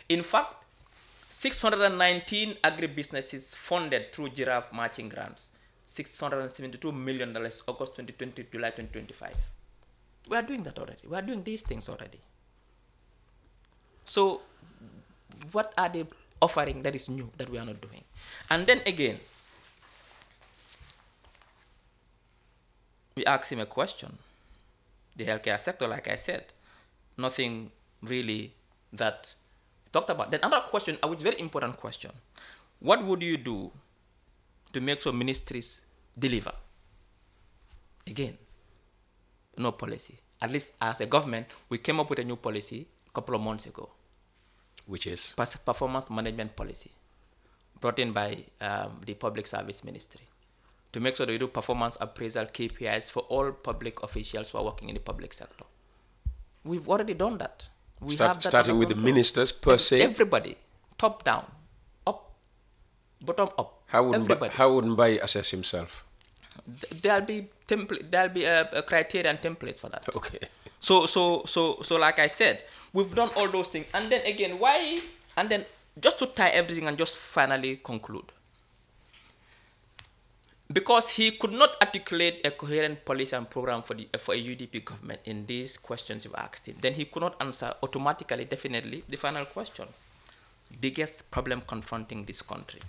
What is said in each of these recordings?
In fact, 619 agribusinesses funded through Giraffe matching grants, $672 million, August 2020, July 2025. We are doing that already. We are doing these things already. So, what are they offering that is new that we are not doing? And then again, we asked him a question. The healthcare sector, like I said, nothing really that talked about. Then another question, which is a very important question. What would you do to make sure ministries deliver? Again, no policy. At least as a government, we came up with a new policy a couple of months ago. Which is? Performance management policy, brought in by the Public Service Ministry, to make sure that we do performance appraisal KPIs for all public officials who are working in the public sector. We've already done that. We have that starting with the ministers per se? Everybody, top down, up, bottom up. How wouldn't Bai assess himself? There'll be a criteria and templates for that. Okay. So like I said, we've done all those things. And then again, why? And then just to tie everything and just finally conclude. Because he could not articulate a coherent policy and program for a UDP government in these questions you've asked him, then he could not answer automatically, definitely, the final question. Biggest problem confronting this country.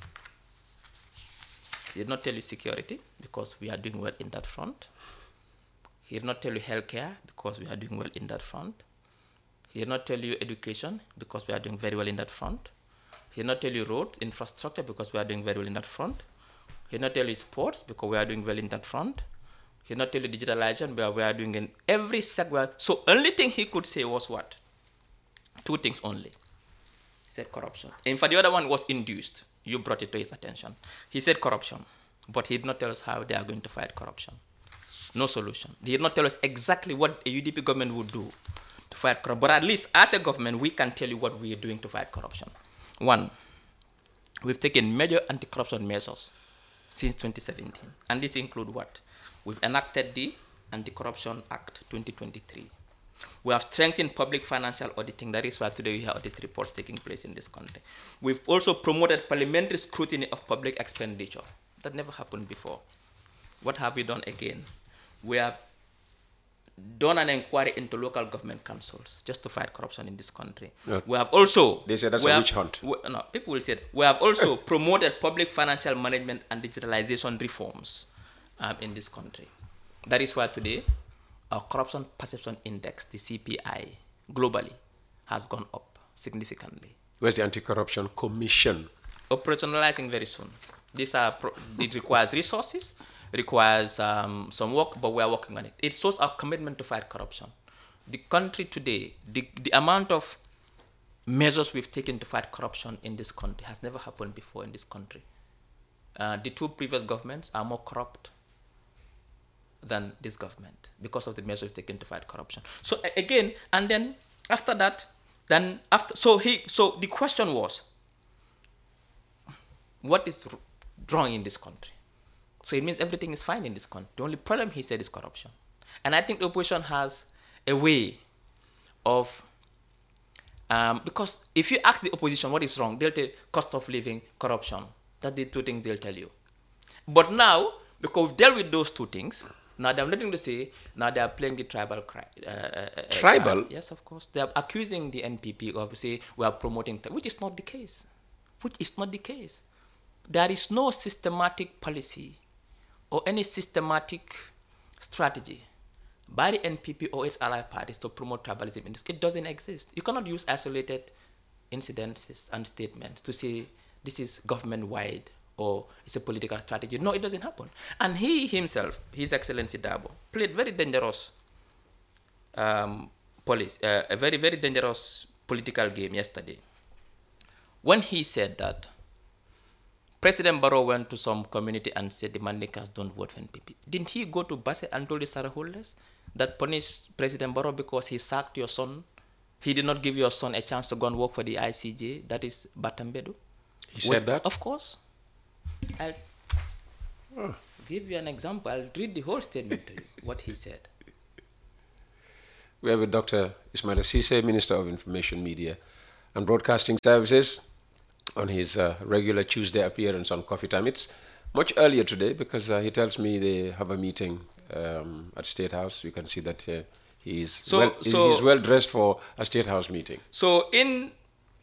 He did not tell you security, because we are doing well in that front. He did not tell you healthcare, because we are doing well in that front. He did not tell you education, because we are doing very well in that front. He did not tell you roads, infrastructure, because we are doing very well in that front. He did not tell you sports, because we are doing well in that front. He did not tell you digitalization, where we are doing in every sector. So only thing he could say was what? Two things only. He said corruption. In fact, the other one was induced. You brought it to his attention. He said corruption, but he did not tell us how they are going to fight corruption. No solution. He did not tell us exactly what a UDP government would do to fight corruption. But at least as a government, we can tell you what we are doing to fight corruption. One, we've taken major anti-corruption measures since 2017. And this include what? We've enacted the Anti-Corruption Act 2023. We have strengthened public financial auditing. That is why today we have audit reports taking place in this country. We've also promoted parliamentary scrutiny of public expenditure. That never happened before. What have we done again? We have done an inquiry into local government councils just to fight corruption in this country. No. We have also... They say that's a witch hunt. No, people will say it. We have also promoted public financial management and digitalization reforms in this country. That is why today our corruption perception index, the CPI, globally has gone up significantly. Where's the Anti-Corruption Commission? Operationalizing very soon. It requires resources, requires some work, but we are working on it. It shows our commitment to fight corruption. The country today, the amount of measures we've taken to fight corruption in this country has never happened before in this country. The two previous governments are more corrupt than this government because of the measures taken to fight corruption. So again, and then after that, so the question was, what is wrong in this country? So it means everything is fine in this country. The only problem, he said, is corruption. And I think the opposition has a way of, because if you ask the opposition what is wrong, they'll tell you cost of living, corruption. That's the two things they'll tell you. But now, because we've dealt with those two things, now they have nothing to say. Now they are playing the tribal cry. Tribal? Yes, of course. They are accusing the NPP of, say, we are promoting, which is not the case. Which is not the case. There is no systematic policy or any systematic strategy by the NPP or its allied parties to promote tribalism in this. It doesn't exist. You cannot use isolated incidences and statements to say this is government-wide or it's a political strategy. No, it doesn't happen. And he himself, His Excellency Dabo, played very dangerous a very, very dangerous political game yesterday when he said that President Barrow went to some community and said the Mandinkas don't vote for NPP. Didn't he go to Basse and told the Sarahules that punished President Barrow because he sacked your son? He did not give your son a chance to go and work for the ICJ, that is Batambedu. He said that? Of course. I'll give you an example. I'll read the whole statement to you, what he said. We have with Dr. Ismail Cisse, Minister of Information Media and Broadcasting Services on his regular Tuesday appearance on Coffee Time. It's much earlier today because he tells me they have a meeting at State House. You can see that he's well dressed for a State House meeting. So in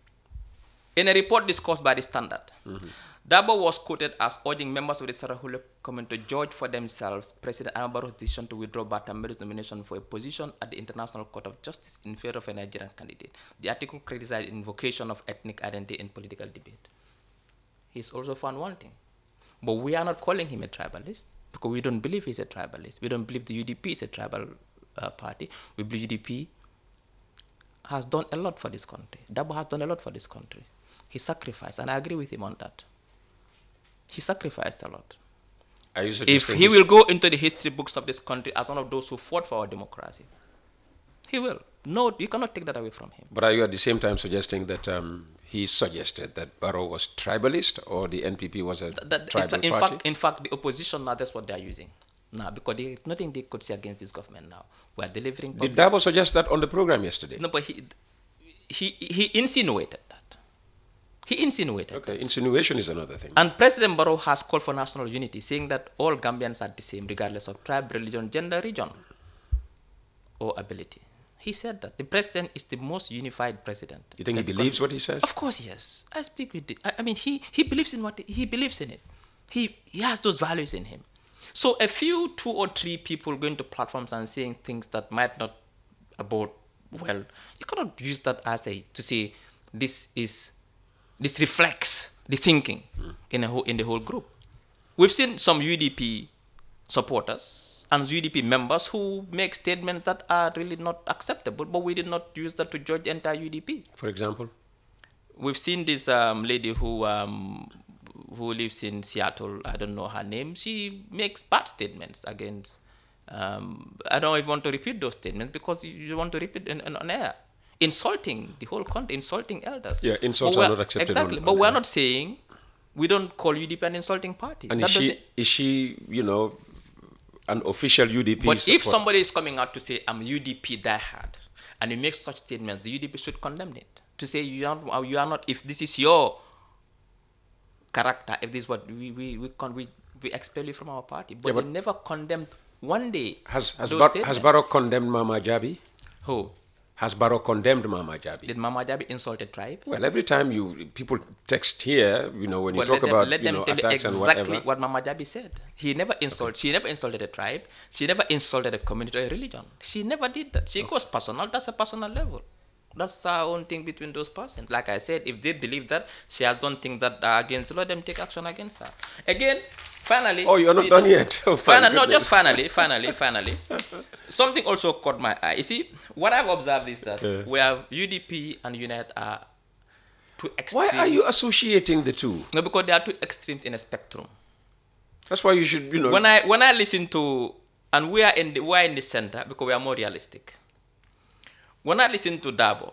a report discussed by the Standard, Dabo was quoted as urging members of the Sarahule Commission to judge for themselves President Adama Barrow's decision to withdraw Batamberu's nomination for a position at the International Court of Justice in favor of a Nigerian candidate. The article criticized invocation of ethnic identity in political debate. He's also found wanting. But we are not calling him a tribalist because we don't believe he's a tribalist. We don't believe the UDP is a tribal party. We believe UDP has done a lot for this country. Dabo has done a lot for this country. He sacrificed, and I agree with him on that. He sacrificed a lot. If he will go into the history books of this country as one of those who fought for our democracy, he will. No, you cannot take that away from him. But are you at the same time suggesting that he suggested that Barrow was tribalist or the NPP was a tribal party? In fact, the opposition now, that's what they are using now because there is nothing they could say against this government now. We are delivering. Did Dabo suggest that on the program yesterday? No, but he insinuated that. He insinuated. Okay, insinuation is another thing. And President Barrow has called for national unity, saying that all Gambians are the same, regardless of tribe, religion, gender, region, or ability. He said that the president is the most unified president. You think he believes what he says? Of course, yes. I speak with it. I mean, he believes in what he believes in it. He has those values in him. So a few 2 or 3 people going to platforms and saying things that might not about well, you cannot use that as to say this reflects the thinking in the whole group. We've seen some UDP supporters and UDP members who make statements that are really not acceptable, but we did not use that to judge the entire UDP. For example? We've seen this lady who lives in Seattle, I don't know her name, she makes bad statements against, I don't even want to repeat those statements because you want to repeat on air. Insulting the whole country, insulting elders. Yeah, insults are not accepted. Exactly, but we're not saying, we don't call UDP an insulting party. And is she, an official UDP But if somebody is coming out to say, I'm UDP diehard, and you make such statements, the UDP should condemn it. To say, you are not, if this is your character, if this is what we expel you from our party. But we never condemned one day. Has Barrow condemned Mama Jabi? Who? Has Barrow condemned Mama Jabi? Did Mama Jabi insult a tribe? Well, every time people text here, when you talk about let them tell attacks you and whatever. exactly what Mama Jabi said. She never insulted a tribe. She never insulted a community or a religion. She never did that. She goes personal. That's a personal level. That's our own thing between those persons. Like I said, if they believe that she has done things that are against the law, them take action against her. Again, finally. Oh, you're not done yet. Just finally. Something also caught my eye. You see, what I've observed is that we have UDP and Unite are two extremes. Why are you associating the two? No, because they are two extremes in a spectrum. That's why you should, When I listen to, and we are in the center because we are more realistic. When I listen to Dabo,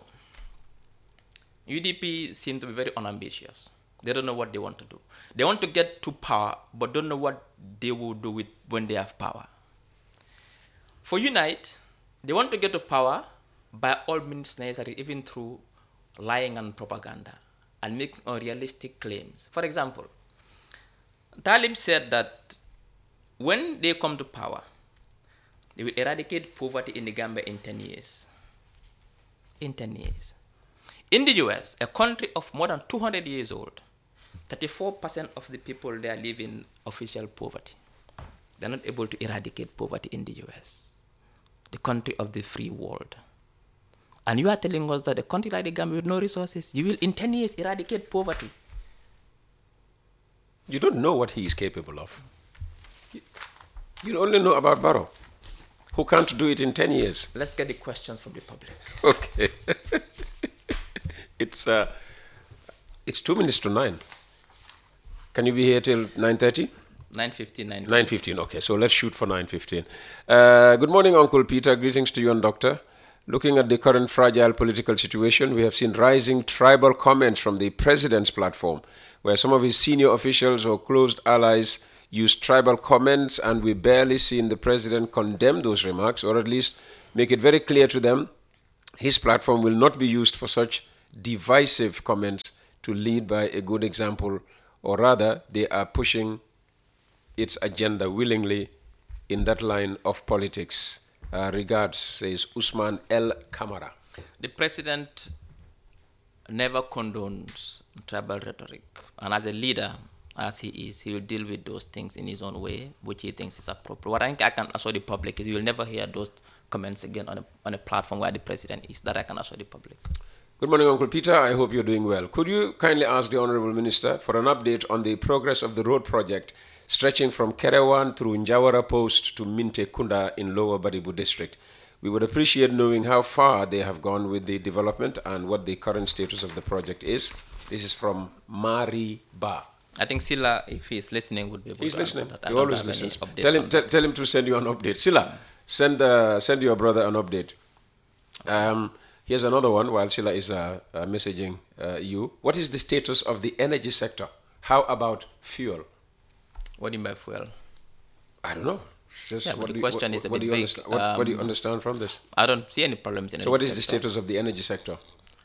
UDP seem to be very unambitious. They don't know what they want to do. They want to get to power, but don't know what they will do with when they have power. For Unite, they want to get to power by all means necessary, even through lying and propaganda, and making unrealistic claims. For example, Talib said that when they come to power, they will eradicate poverty in the Gambia in 10 years. In 10 years. In the US, a country of more than 200 years old, 34% of the people there live in official poverty. They're not able to eradicate poverty in the US, the country of the free world. And you are telling us that a country like the Gambia with no resources, you will in 10 years eradicate poverty. You don't know what he is capable of. You only know about Barrow, who can't do it in 10 years. Let's get the questions from the public. Okay. It's 2 minutes to 9. Can you be here till 9:30? 9:15. 9:15, okay. So let's shoot for 9:15. Good morning, Uncle Peter. Greetings to you and Doctor. Looking at the current fragile political situation, we have seen rising tribal comments from the president's platform, where some of his senior officials or close allies use tribal comments, and we barely seen the president condemn those remarks, or at least make it very clear to them his platform will not be used for such divisive comments to lead by a good example, or rather, they are pushing its agenda willingly in that line of politics. Regards, says Usman El Kamara. The president never condones tribal rhetoric. And as a leader, as he is, he will deal with those things in his own way, which he thinks is appropriate. What I think I can assure the public is you will never hear those comments again on a platform where the president is. That I can assure the public. Good morning, Uncle Peter. I hope you're doing well. Could you kindly ask the Honorable Minister for an update on the progress of the road project stretching from Kerewan through Njawara Post to Minte Kunda in Lower Baribu District? We would appreciate knowing how far they have gone with the development and what the current status of the project is. This is from Mari Ba. I think Silla, if he's listening, would be able to answer that. He always listens. Tell him to send you an update. Silla, send your brother an update. Here's another one while Silla is messaging you. What is the status of the energy sector? How about fuel? What do you mean by fuel? I don't know. What do you understand from this? I don't see any problems in it. So what is the status of the energy sector?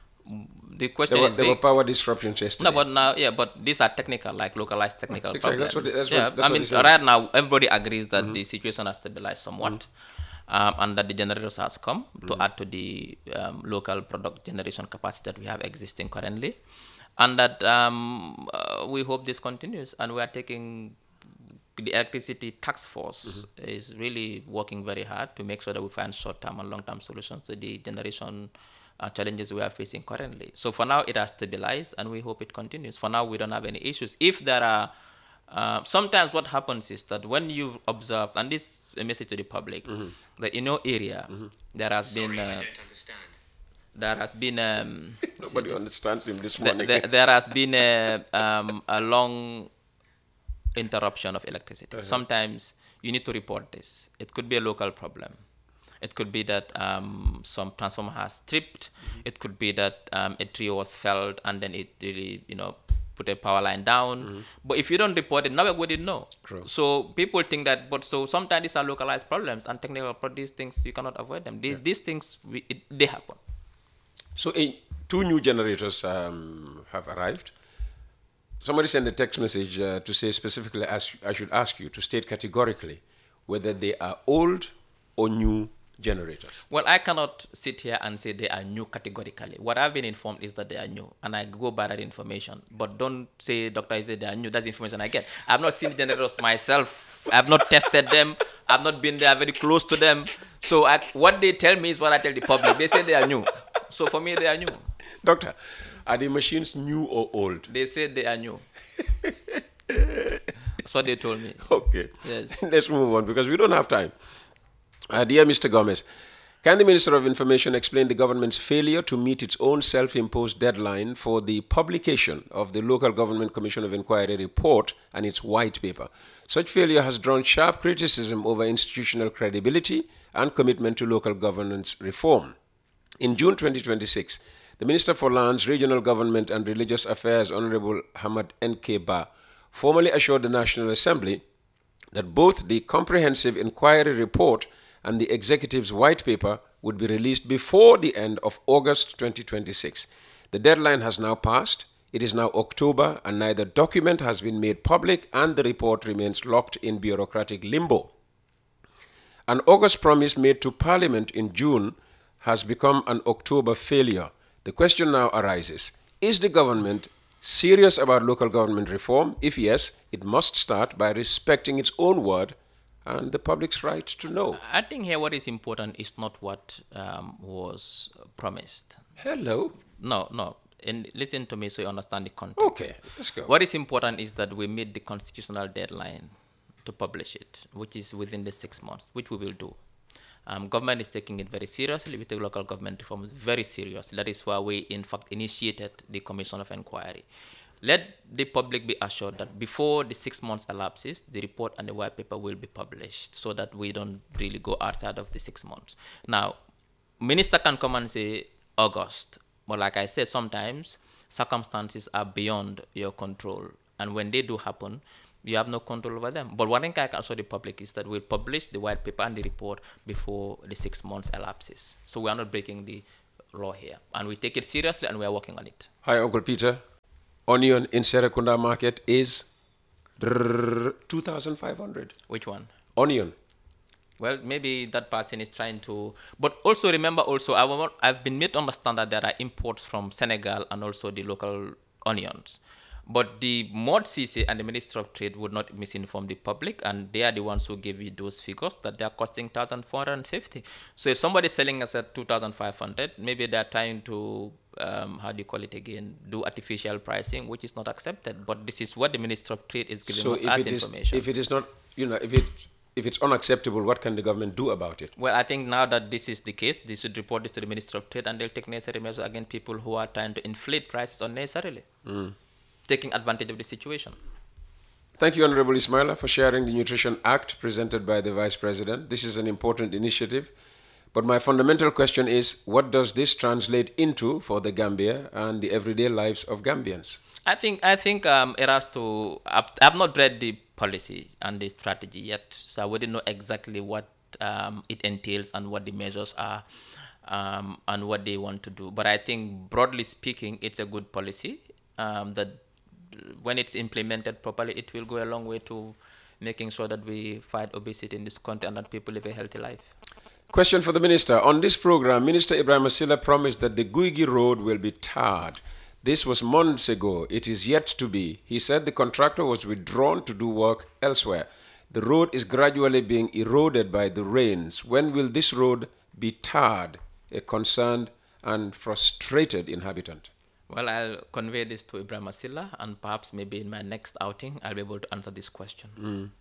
The question is there were power disruptions yesterday. No, but now, but these are technical, like localized technical problems. That's right now, everybody agrees that the situation has stabilized somewhat, and that the generators has come to add to the local product generation capacity that we have existing currently, and that we hope this continues, and we are taking the electricity task force is really working very hard to make sure that we find short-term and long-term solutions to the generation challenges we are facing currently. So for now, it has stabilized, and we hope it continues. For now, we don't have any issues. If there are, sometimes what happens is that when you've observed, and this is a message to the public, that in your area, there has been... I don't understand. There has been... Nobody understands him this morning. There has been a long interruption of electricity. Sometimes you need to report this. It could be a local problem. It could be that some transformer has tripped. It could be that a tree was felled and then it really, put a power line down. But if you don't report it, nobody would know. True. So people think that, so sometimes these are localized problems and technical, but these things, you cannot avoid them. These things, they happen. So 2 new generators have arrived. Somebody sent a text message to say specifically, I should ask you to state categorically whether they are old or new generators. Well, I cannot sit here and say they are new categorically. What I've been informed is that they are new, and I go by that information. But don't say, Doctor, I said they are new. That's the information I get. I've not seen generators myself. I've not tested them. I've not been there very close to them. So what they tell me is what I tell the public. They say they are new. So for me, they are new. Doctor, are the machines new or old? They said they are new. That's what they told me. Okay. Yes. Let's move on because we don't have time. Dear Mr. Gomez, can the Minister of Information explain the government's failure to meet its own self-imposed deadline for the publication of the Local Government Commission of Inquiry report and its white paper? Such failure has drawn sharp criticism over institutional credibility and commitment to local governance reform. In June 2026, the Minister for Lands, Regional Government and Religious Affairs, Honorable Hamad N.K. Ba, formally assured the National Assembly that both the comprehensive inquiry report and the executive's white paper would be released before the end of August 2026. The deadline has now passed. It is now October, and neither document has been made public, and the report remains locked in bureaucratic limbo. An August promise made to Parliament in June has become an October failure. The question now arises, is the government serious about local government reform? If yes, it must start by respecting its own word and the public's right to know. I think here what is important is not what was promised. Hello? No. And listen to me so you understand the context. Okay, let's go. What is important is that we meet the constitutional deadline to publish it, which is within the 6 months, which we will do. Government is taking it very seriously. We take local government reform very seriously. That is why we, in fact, initiated the Commission of Inquiry. Let the public be assured that before the 6 months elapses, the report and the white paper will be published so that we don't really go outside of the 6 months. Now, minister can come and say August. But like I said, sometimes circumstances are beyond your control. And when they do happen, you have no control over them. But one thing I can assure the public is that we'll publish the white paper and the report before the 6 months elapses. So we are not breaking the law here. And we take it seriously and we are working on it. Hi, Uncle Peter. Onion in Serekunda market is 2,500. Which one? Onion. Well, maybe that person is trying to, but also remember also, I've been made to understand that there are imports from Senegal and also the local onions. But the MOD CC and the Ministry of Trade would not misinform the public, and they are the ones who gave you those figures that they are costing 1,450. So if somebody is selling us at 2,500, maybe they are trying to, how do you call it again, do artificial pricing, which is not accepted. But this is what the Ministry of Trade is giving us as information. If it is not, if it's unacceptable, what can the government do about it? Well, I think now that this is the case, they should report this to the Ministry of Trade and they'll take necessary measures against people who are trying to inflate prices unnecessarily, taking advantage of the situation. Thank you, Honorable Ismaila, for sharing the Nutrition Act presented by the Vice President. This is an important initiative. But my fundamental question is, what does this translate into for the Gambia and the everyday lives of Gambians? I think it has to. I've not read the policy and the strategy yet, so I wouldn't know exactly what it entails and what the measures are, and what they want to do. But I think broadly speaking, it's a good policy that when it's implemented properly, it will go a long way to making sure that we fight obesity in this country and that people live a healthy life. Question for the Minister. On this program, Minister Ibrahim Asila promised that the Guigi Road will be tarred. This was months ago. It is yet to be. He said the contractor was withdrawn to do work elsewhere. The road is gradually being eroded by the rains. When will this road be tarred? A concerned and frustrated inhabitant. Well, I'll convey this to Ibrahim Asila, and perhaps maybe in my next outing, I'll be able to answer this question.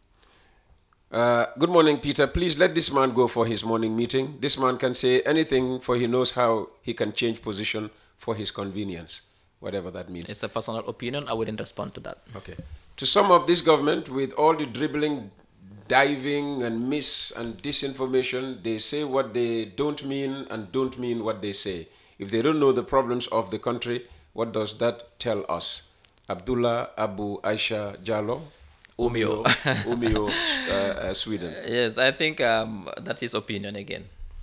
Good morning, Peter. Please let this man go for his morning meeting. This man can say anything, for he knows how he can change position for his convenience, whatever that means. It's a personal opinion. I wouldn't respond to that. Okay. To sum up, this government, with all the dribbling, diving, and mis and disinformation, they say what they don't mean and don't mean what they say. If they don't know the problems of the country, what does that tell us? Abdullah Abu Aisha Jallo, Umio. Sweden. Yes, I think that's his opinion again.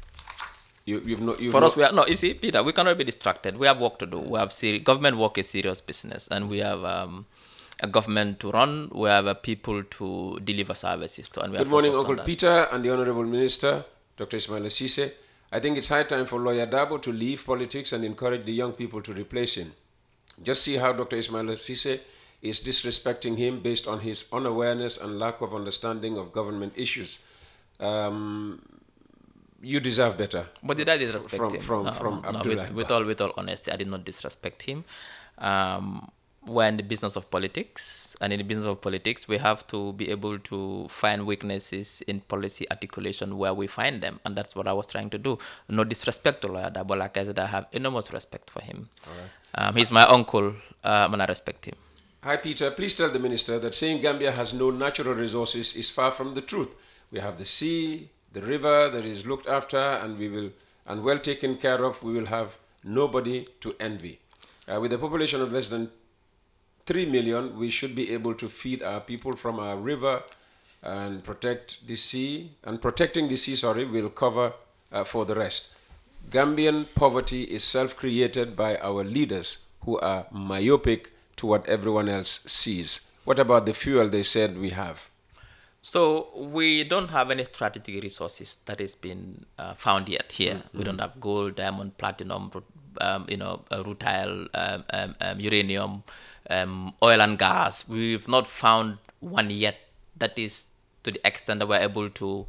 For us, you see, Peter, we cannot be distracted. We have work to do. We have government work is serious business, and we have a government to run. We have people to deliver services to. And we Good morning, Uncle Peter and the Honorable Minister, Dr. Ismaila Ceesay. I think it's high time for Lawyer Dabo to leave politics and encourage the young people to replace him. Just see how Dr. Ismaila Ceesay is disrespecting him based on his unawareness and lack of understanding of government issues. You deserve better. But did I disrespect him? From Abdullah. With all honesty, I did not disrespect him. We're in the business of politics, and in the business of politics, we have to be able to find weaknesses in policy articulation where we find them, and that's what I was trying to do. No disrespect to Lawyer Dabo, like I said, I have enormous respect for him. All right. He's my uncle, and I respect him. Hi, Peter. Please tell the minister that saying Gambia has no natural resources is far from the truth. We have the sea, the river that is looked after, and well taken care of. We will have nobody to envy. With a population of less than 3 million, we should be able to feed our people from our river and protect the sea. And protecting the sea, will cover for the rest. Gambian poverty is self-created by our leaders who are myopic to what everyone else sees. What about the fuel they said we have? So we don't have any strategic resources that has been found yet here. Mm-hmm. We don't have gold, diamond, platinum, rutile, uranium, oil and gas. We've not found one yet that is to the extent that we're able to,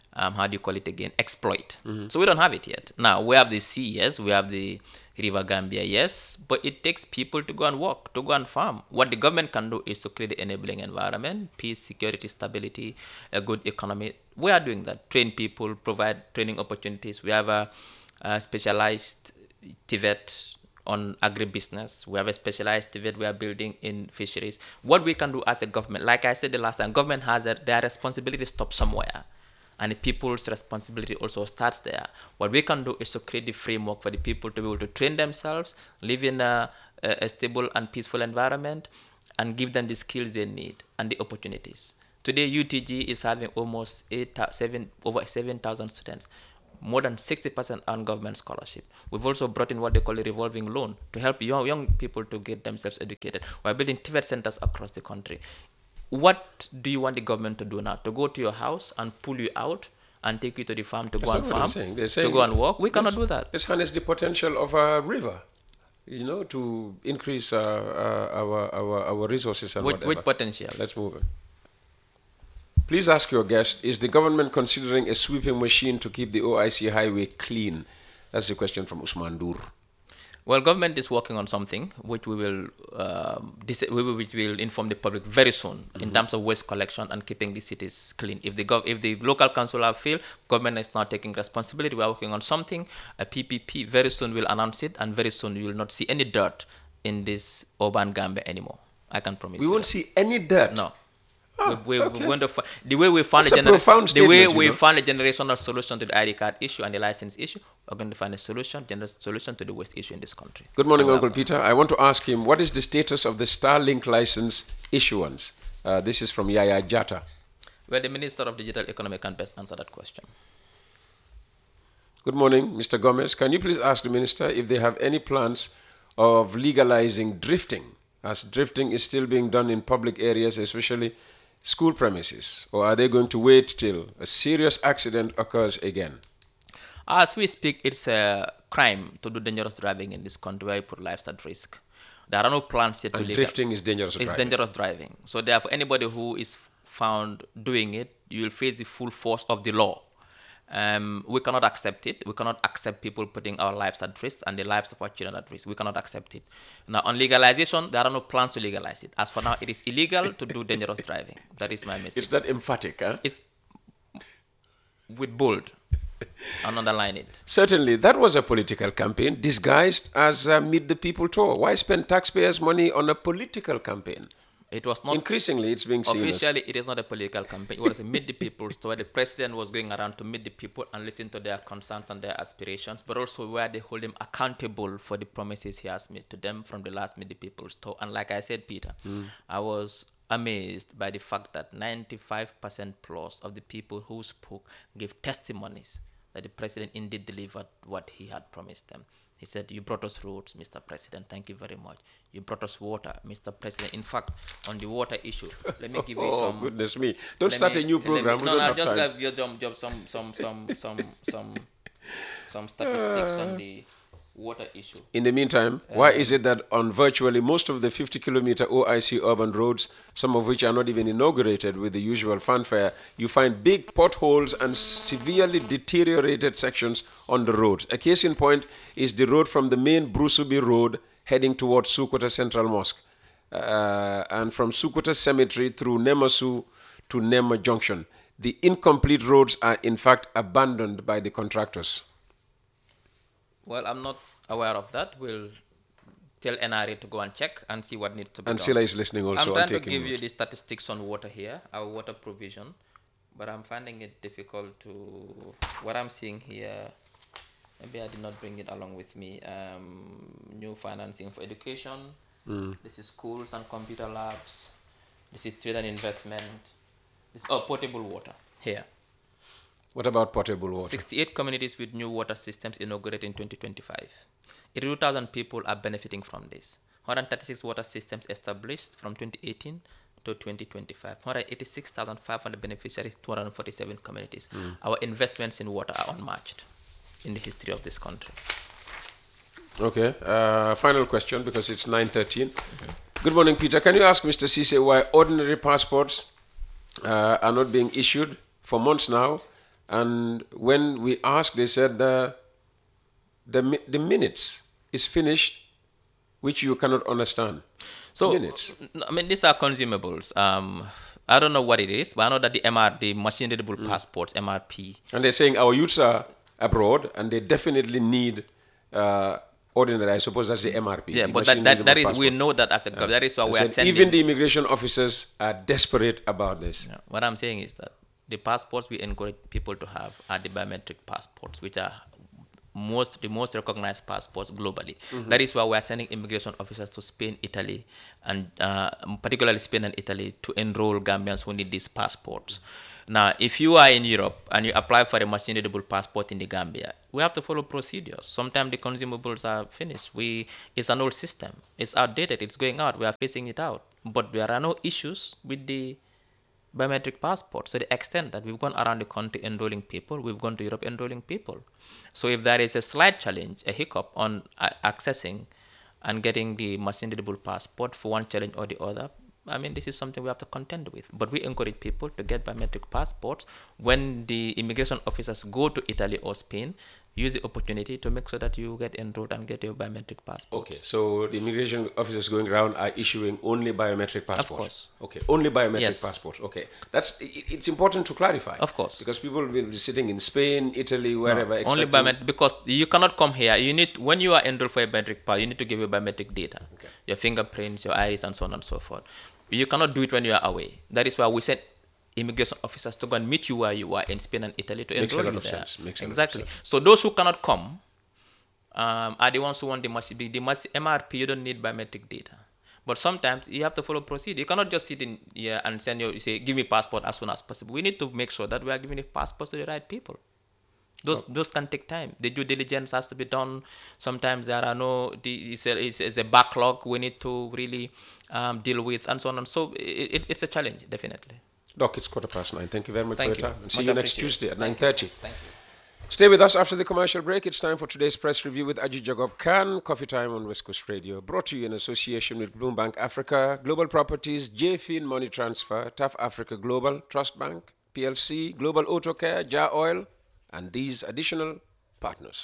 exploit. Mm-hmm. So we don't have it yet. Now, we have the sea, yes. We have the River Gambia, yes. But it takes people to go and work, to go and farm. What the government can do is to create the enabling environment, peace, security, stability, a good economy. We are doing that. Train people, provide training opportunities. We have a specialized TVET on agribusiness. We have a specialized TVET we are building in fisheries. What we can do as a government, like I said the last time, government has their responsibility stop somewhere. And the people's responsibility also starts there. What we can do is to create the framework for the people to be able to train themselves, live in a stable and peaceful environment, and give them the skills they need and the opportunities. Today, UTG is having almost over 7,000 students. more than 60% on government scholarship. We've also brought in what they call a revolving loan to help young people to get themselves educated. We're building TVET centers across the country. What do you want the government to do now? To go to your house and pull you out and take you to the farm to go and farm, to go and work? We cannot do that. Let's harness the potential of a river, to increase our resources and whatever. With potential. Let's move on. Please ask your guest, is the government considering a sweeping machine to keep the OIC highway clean? That's a question from Usman Dur. Well, government is working on something which we will inform the public very soon in terms of waste collection and keeping the cities clean. If the local council have failed, government is now taking responsibility. We are working on something, a PPP. Very soon we'll announce it, and very soon you will not see any dirt in this urban Gambia anymore. I can promise. We won't see any dirt. No. Okay. The way we found a generational solution to the ID card issue and the license issue, we're going to find a general solution to the waste issue in this country. Good morning, Uncle Peter. I want to ask him, what is the status of the Starlink license issuance? This is from Yaya Jata. Well, the Minister of Digital Economy can best answer that question. Good morning, Mr. Gomez. Can you please ask the Minister if they have any plans of legalizing drifting, as drifting is still being done in public areas, especially school premises, or are they going to wait till a serious accident occurs again? As we speak, it's a crime to do dangerous driving in this country where you put lives at risk. There are no plans yet to legalize. Drifting is dangerous driving. It's dangerous driving. So therefore, anybody who is found doing it, you will face the full force of the law. We cannot accept it. We cannot accept people putting our lives at risk and the lives of our children at risk. We cannot accept it. Now, on legalization, there are no plans to legalize it. As for now, it is illegal to do dangerous driving. That is my message. It's that emphatic, huh? It's with bold and underline it. Certainly, that was a political campaign disguised as a Meet the People tour. Why spend taxpayers' money on a political campaign? It was not. Increasingly, it's being seen officially, it is not a political campaign. It was a Meet the People tour. The president was going around to meet the people and listen to their concerns and their aspirations, but also where they hold him accountable for the promises he has made to them from the last Meet the People tour. And like I said, Peter, I was amazed by the fact that 95% plus of the people who spoke gave testimonies that the president indeed delivered what he had promised them. He said, "You brought us roads, Mr. President. Thank you very much. You brought us water, Mr. President." In fact, on the water issue, let me give you some. Oh, goodness me! Don't start a new program. I'll just give you some statistics on the water issue. In the meantime, why is it that on virtually most of the 50-kilometer OIC urban roads, some of which are not even inaugurated with the usual fanfare, you find big potholes and severely deteriorated sections on the roads? A case in point is the road from the main Brusubi Road heading towards Sukuta Central Mosque, and from Sukuta Cemetery through Nemasu to Nema Junction. The incomplete roads are in fact abandoned by the contractors. Well, I'm not aware of that. We'll tell NRA to go and check and see what needs to be done. And Sila is listening also. I'm trying to give you the statistics on water here, our water provision, but I'm finding it difficult to... What I'm seeing here, maybe I did not bring it along with me. New financing for education. This is schools and computer labs. This is trade and investment. This potable water here. What about potable water? 68 communities with new water systems inaugurated in 2025. 82,000 people are benefiting from this. 136 water systems established from 2018 to 2025. 186,500 beneficiaries, 247 communities. Our investments in water are unmatched in the history of this country. Okay. Final question, because it's 9:13. Good morning, Peter. Can you ask Mr. Cisse why ordinary passports are not being issued for months now? And when we asked, they said the minutes is finished, which you cannot understand. So, minutes. I mean, these are consumables. I don't know what it is, but I know that the machine-readable passports, MRP. And they're saying our youths are abroad, and they definitely need ordinary. I suppose that's the MRP. Yeah, but that is, we know that as a government. That is why we are sending. Even the immigration officers are desperate about this. Yeah. What I'm saying is that the passports we encourage people to have are the biometric passports, which are the most recognized passports globally. That is why we are sending immigration officers to Spain, Italy, and particularly Spain and Italy to enroll Gambians who need these passports. Now, if you are in Europe and you apply for a machine-readable passport in the Gambia, we have to follow procedures. Sometimes the consumables are finished. It's an old system. It's outdated. It's going out. We are phasing it out. But there are no issues with the biometric passport. So the extent that we've gone around the country enrolling people, we've gone to Europe enrolling people. So if there is a slight challenge, a hiccup on accessing and getting the machine-readable passport for one challenge or the other, I mean, this is something we have to contend with. But we encourage people to get biometric passports. When the immigration officers go to Italy or Spain, use the opportunity to make sure that you get enrolled and get your biometric passports. Okay, so the immigration officers going around are issuing only biometric passports? Of course. Okay, only biometric Yes. passports. Okay, it's important to clarify. Of course. Because people will be sitting in Spain, Italy, wherever. Only expecting- biometric, because you cannot come here. You need, when you are enrolled for a biometric pass, you need to give your biometric data, your fingerprints, your iris, and so on and so forth. You cannot do it when you are away. That is why we send immigration officers to go and meet you where you are in Spain and Italy to Makes a enroll lot you of there. sense. Makes a lot of Exactly. sense. So those who cannot come are the ones who want the MRP. You don't need biometric data. But sometimes you have to follow procedure. You cannot just sit in here and you say, give me passport as soon as possible. We need to make sure that we are giving the passports to the right people. Those can take time. The due diligence has to be done. Sometimes there are it's a backlog we need to really deal with, and so on. And so it's a challenge, definitely. Doc, it's 9:15. Thank you very much Thank for your you. time. And see Much you next appreciated. Tuesday at Thank 9:30. you. Thank you. Stay with us after the commercial break. It's time for today's press review with Ajit Jacob Khan, Coffee Time on West Coast Radio. Brought to you in association with Bloombank Africa, Global Properties, JFIN Money Transfer, TAF Africa Global, Trust Bank, PLC, Global Auto Care, Jar Oil, and these additional partners.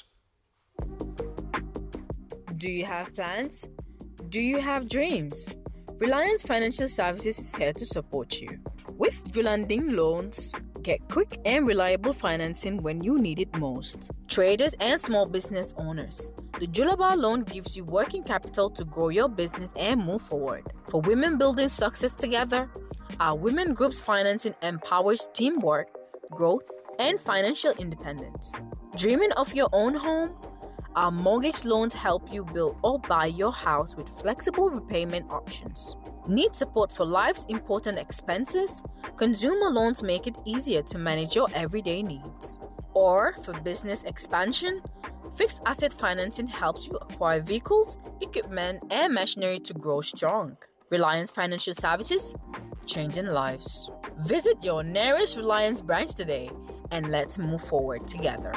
Do you have plans? Do you have dreams? Reliance Financial Services is here to support you. With Gulanding Loans, get quick and reliable financing when you need it most. Traders and small business owners, the Julaba loan gives you working capital to grow your business and move forward. For women building success together, our women groups financing empowers teamwork, growth, and financial independence. Dreaming of your own home? Our mortgage loans help you build or buy your house with flexible repayment options. Need support for life's important expenses? Consumer loans make it easier to manage your everyday needs. Or for business expansion? Fixed asset financing helps you acquire vehicles, equipment, and machinery to grow strong. Reliance Financial Services, changing lives. Visit your nearest Reliance branch today and let's move forward together.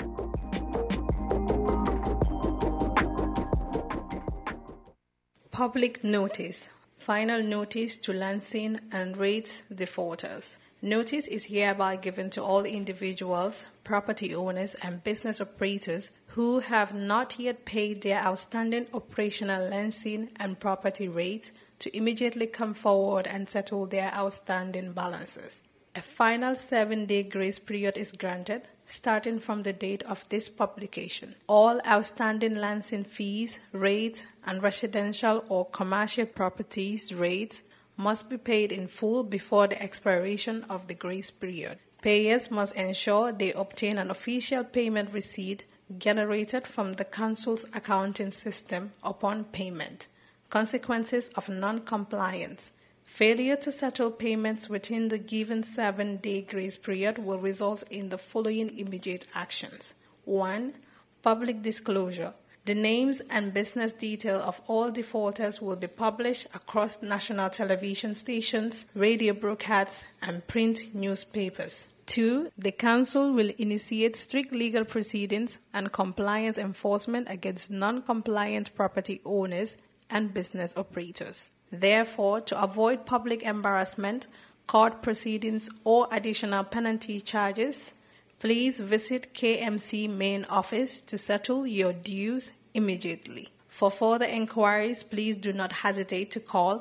Public notice. Final notice to Lansing and rates defaulters. Notice is hereby given to all individuals, property owners, and business operators who have not yet paid their outstanding operational Lansing and property rates to immediately come forward and settle their outstanding balances. A final 7-day grace period is granted, starting from the date of this publication. All outstanding Lansing fees, rates, and residential or commercial properties rates must be paid in full before the expiration of the grace period. Payers must ensure they obtain an official payment receipt generated from the Council's accounting system upon payment. Consequences of non-compliance. Failure to settle payments within the given 7-day grace period will result in the following immediate actions. 1. Public disclosure. The names and business detail of all defaulters will be published across national television stations, radio broadcasts, and print newspapers. 2. The Council will initiate strict legal proceedings and compliance enforcement against non-compliant property owners and business operators. Therefore, to avoid public embarrassment, court proceedings, or additional penalty charges, please visit KMC main office to settle your dues immediately. For further inquiries, please do not hesitate to call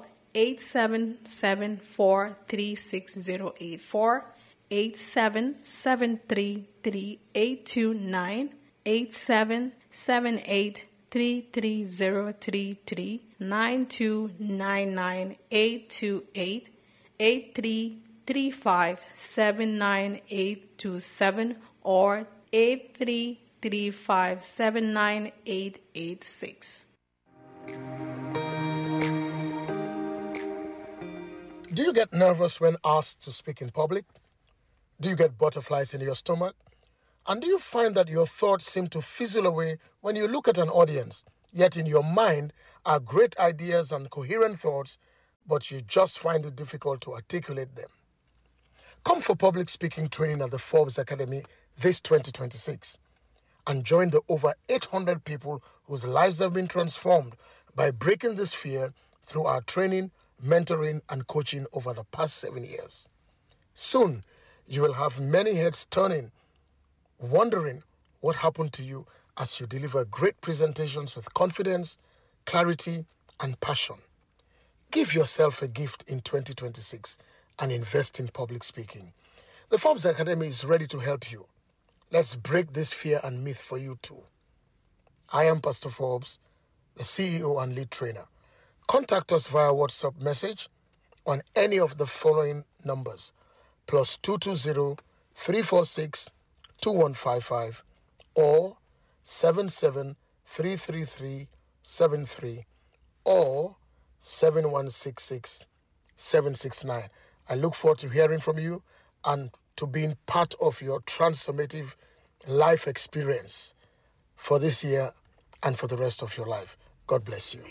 8774-36084, 87733829, 8778-33033, 9299-828, 8335-79827, or 8335-79827. 935-7979886. Do you get nervous when asked to speak in public? Do you get butterflies in your stomach? And do you find that your thoughts seem to fizzle away when you look at an audience, yet in your mind are great ideas and coherent thoughts, but you just find it difficult to articulate them? Come for public speaking training at the Forbes Academy this 2026 and join the over 800 people whose lives have been transformed by breaking this fear through our training, mentoring, and coaching over the past 7 years. Soon, you will have many heads turning, wondering what happened to you as you deliver great presentations with confidence, clarity, and passion. Give yourself a gift in 2026 and invest in public speaking. The Forbes Academy is ready to help you. Let's break this fear and myth for you too. I am Pastor Forbes, the CEO and lead trainer. Contact us via WhatsApp message on any of the following numbers: +220 346 2155 or 77333 73 or 7166 769. I look forward to hearing from you and to being part of your transformative life experience for this year and for the rest of your life. God bless you.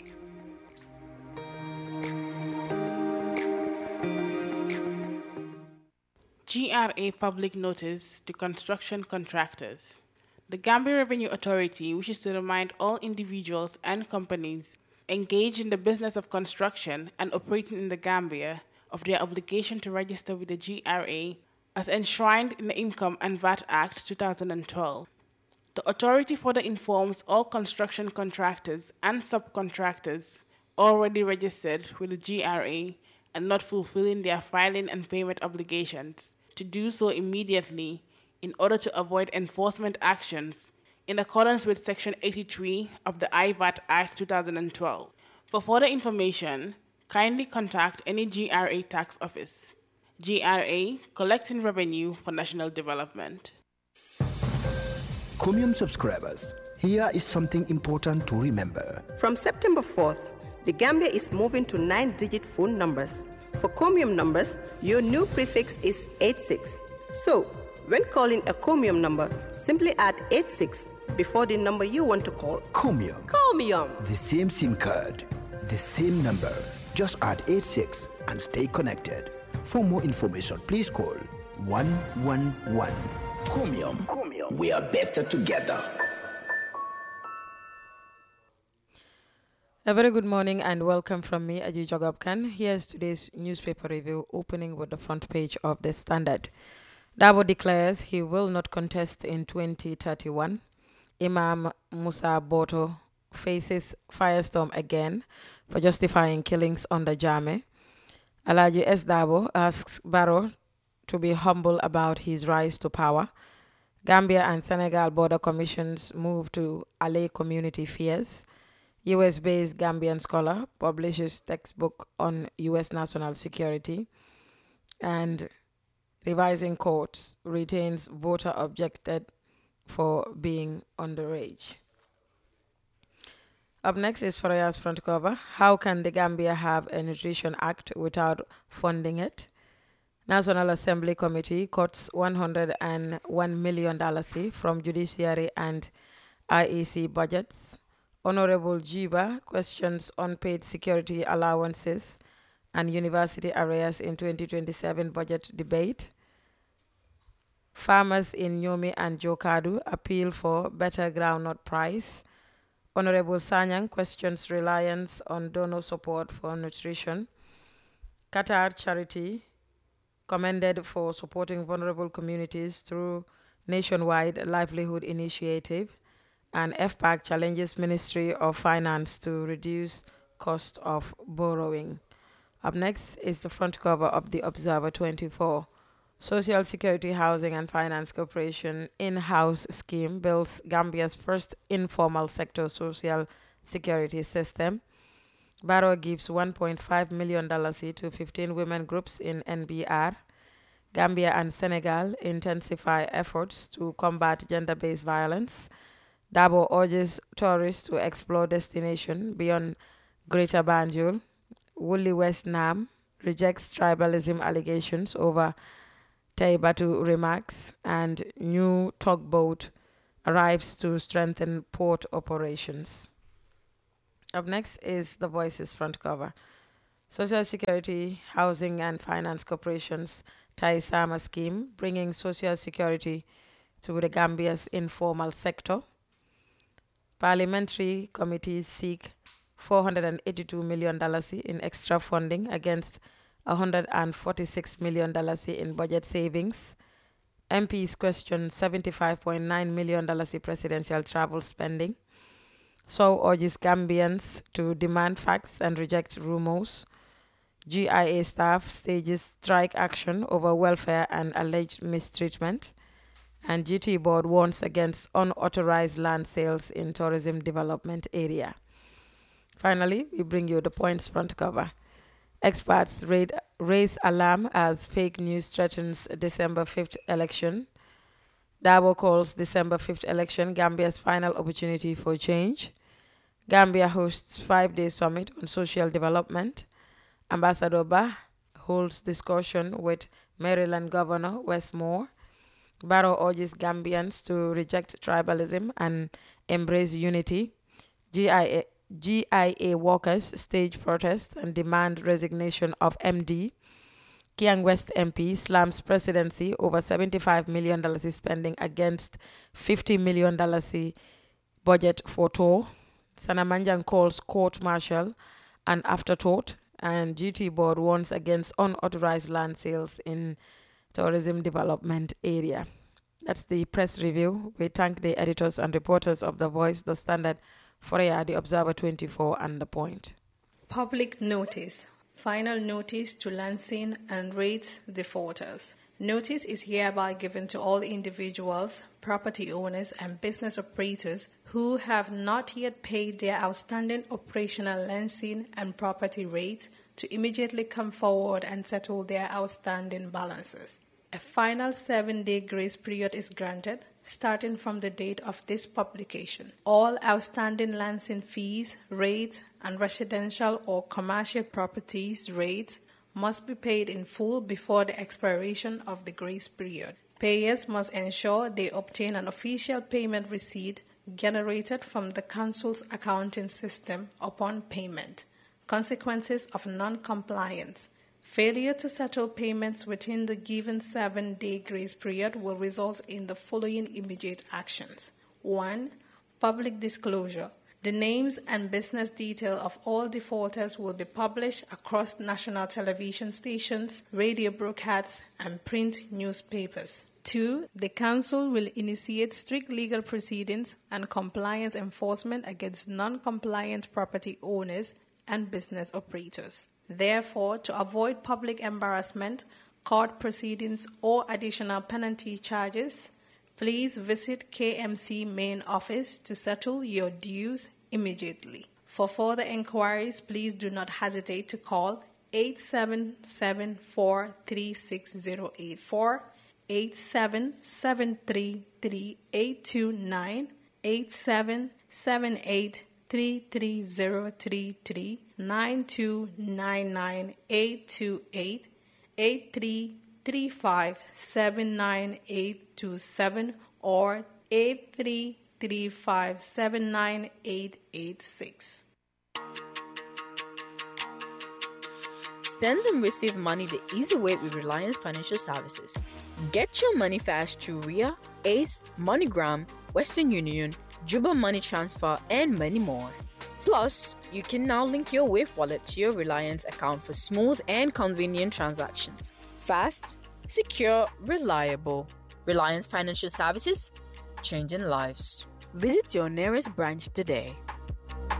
GRA public notice to construction contractors. The Gambia Revenue Authority wishes to remind all individuals and companies engaged in the business of construction and operating in the Gambia of their obligation to register with the GRA as enshrined in the Income and VAT Act 2012. The authority further informs all construction contractors and subcontractors already registered with the GRA and not fulfilling their filing and payment obligations to do so immediately in order to avoid enforcement actions in accordance with Section 83 of the IVAT Act 2012. For further information, kindly contact any GRA tax office. GRA, collecting revenue for national development. Comium subscribers, here is something important to remember. From September 4th, the Gambia is moving to 9-digit phone numbers. For Comium numbers, your new prefix is 86. So, when calling a Comium number, simply add 86 before the number you want to call. Comium. Comium. The same SIM card, the same number. Just add 86 and stay connected. For more information, please call 111. Comium. We are better together. A very good morning and welcome from me, Aji Jogabkan. Here's today's newspaper review, opening with the front page of the Standard. Dabo declares he will not contest in 2031. Imam Musa Boto faces firestorm again for justifying killings under Jame. Alaji S. Dabo asks Barrow to be humble about his rise to power. Gambia and Senegal border commissions move to allay community fears. US-based Gambian scholar publishes textbook on US national security. And revising courts retains voter objected for being underage. Up next is Faraya's front cover. How can the Gambia have a Nutrition Act without funding it? National Assembly Committee cuts $101 million from Judiciary and IEC budgets. Honorable Jiba questions unpaid security allowances and university arrears in 2027 budget debate. Farmers in Nyomi and Jokadu appeal for better groundnut price. Honorable Sanyang questions reliance on donor support for nutrition. Qatar Charity commended for supporting vulnerable communities through nationwide livelihood initiative. And FPAC challenges Ministry of Finance to reduce cost of borrowing. Up next is the front cover of the Observer 24. Social Security Housing and Finance Corporation in-house scheme builds Gambia's first informal sector social security system. Barrow gives $1.5 million to 15 women groups in NBR. Gambia and Senegal intensify efforts to combat gender-based violence. Dabo urges tourists to explore destinations beyond Greater Banjul. Woolly West Nam rejects tribalism allegations over Taibatu remarks, and new tugboat arrives to strengthen port operations. Up next is the Voices front cover. Social Security, Housing and Finance Corporation's Tai Sama scheme, bringing social security to the Gambia's informal sector. Parliamentary committees seek $482 million in extra funding against $146 million in budget savings. MPs question $75.9 million in presidential travel spending. So urges Gambians to demand facts and reject rumors. GIA staff stages strike action over welfare and alleged mistreatment. And GT board warns against unauthorized land sales in tourism development area. Finally, we bring you the points front cover. Experts raise alarm as fake news threatens December 5th election. Dabo calls December 5th election Gambia's final opportunity for change. Gambia hosts 5-day summit on social development. Ambassador Bah holds discussion with Maryland Governor Wes Moore. Barrow urges Gambians to reject tribalism and embrace unity. GIA workers stage protests and demand resignation of MD. Kiang West MP slams presidency over $75 million spending against $50 million budget for tour. Sanamanjang calls court-martial an afterthought, and GT board warns against unauthorized land sales in tourism development area. That's the press review. We thank the editors and reporters of The Voice, The Standard, Foria, The Observer 24, and The Point. Public notice. Final notice to Lansing and rates defaulters. Notice is hereby given to all individuals, property owners, and business operators who have not yet paid their outstanding operational Lansing and property rates to immediately come forward and settle their outstanding balances. A final 7-day grace period is granted, starting from the date of this publication. All outstanding Lansing fees, rates, and residential or commercial properties rates must be paid in full before the expiration of the grace period. Payers must ensure they obtain an official payment receipt generated from the Council's accounting system upon payment. Consequences of non-compliance. Failure to settle payments within the given 7-day grace period will result in the following immediate actions. 1. Public disclosure. The names and business detail of all defaulters will be published across national television stations, radio broadcasts, and print newspapers. 2. The Council will initiate strict legal proceedings and compliance enforcement against non-compliant property owners and business operators. Therefore, to avoid public embarrassment, court proceedings, or additional penalty charges, please visit KMC main office to settle your dues immediately. For further inquiries, please do not hesitate to call 8774-36084, 87733829, 8778-33033, 9299-828, 8335-79827, or 8335-79886. Send and receive money the easy way with Reliance Financial Services. Get your money fast through RIA, ACE, MoneyGram, Western Union, Juba Money Transfer, and many more. Plus, you can now link your Wave wallet to your Reliance account for smooth and convenient transactions. Fast, secure, reliable. Reliance Financial Services, changing lives. Visit your nearest branch today.